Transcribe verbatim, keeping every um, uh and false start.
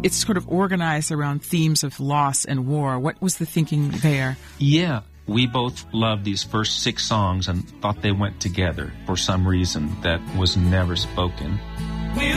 it's sort of organized around themes of loss and war. What was the thinking there? Yeah, we both loved these first six songs and thought they went together for some reason that was never spoken.